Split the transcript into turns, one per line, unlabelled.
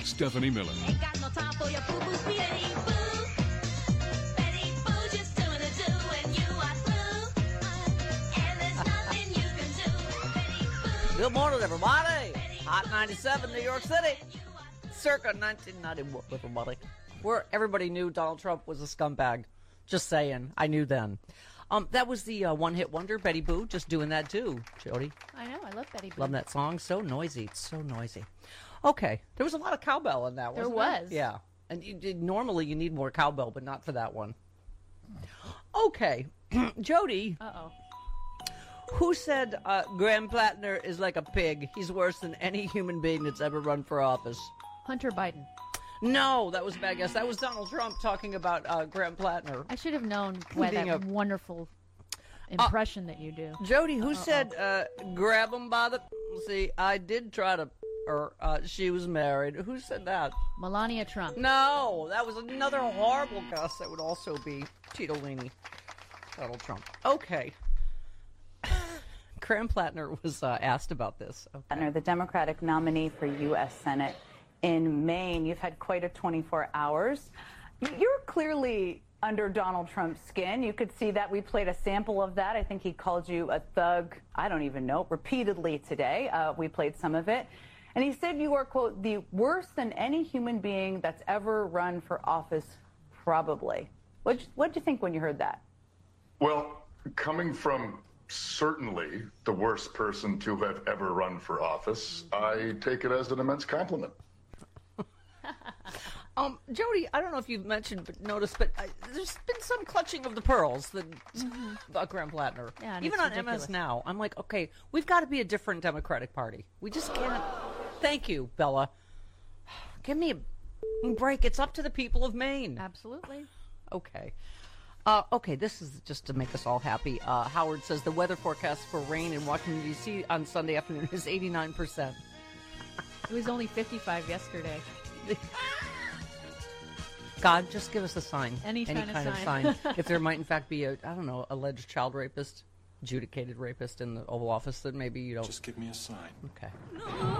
Stephanie Miller.
Ain't got no time for your boo-boo, Betty Boo. Betty Boo, just doing a do and you are through. And there's nothing you can do. Betty Boo.
Good morning, everybody. Hot 97, New York City. Circa 1991, everybody. Where everybody knew Donald Trump was a scumbag. Just saying. I knew then. That was the one-hit wonder, Betty Boo, just doing that too, Jody.
I know. I love Betty Boo.
Love that song. So noisy. It's so noisy. Okay. There was a lot of cowbell in that, wasn't there?
There was.
Yeah. And normally you need more cowbell, but not for that one. Okay. Jody.
Uh-oh.
Who said Graham Plattner is like a pig? He's worse than any human being that's ever run for office.
Hunter Biden.
No, that was a bad guess. That was Donald Trump talking about Graham Plattner.
I should have known by that wonderful impression that you do.
Jody, who said grab him by the... See, I did try to... Or she was married. Who said that?
Melania Trump.
No, that was another horrible guess. That would also be Titolini. Donald Trump. Okay. Graham Plattner was asked about this. Okay.
Plattner, the Democratic nominee for U.S. Senate in Maine. You've had quite a 24 hours. You're clearly under Donald Trump's skin. You could see that. We played a sample of that. I think he called you a thug, I don't even know, repeatedly today. We played some of it. And he said you are, quote, the worst than any human being that's ever run for office, probably. What'd you think when you heard that?
Well, coming from certainly the worst person to have ever run for office, I take it as an immense compliment.
Jody, I don't know if you've noticed, but there's been some clutching of the pearls about Graham Plattner.
Yeah,
even on MS Now, I'm like, okay, we've got to be a different Democratic Party. We just can't. Thank you, Bella. Give me a break. It's up to the people of Maine.
Absolutely.
Okay. Okay, this is just to make us all happy. Howard says the weather forecast for rain in Washington, D.C. on Sunday afternoon is 89%.
It was only 55 yesterday.
God, just give us a sign.
Any kind of
sign. If there might, in fact, be a, I don't know, alleged child rapist, adjudicated rapist in the Oval Office, that maybe you don't.
Just give me a sign.
Okay.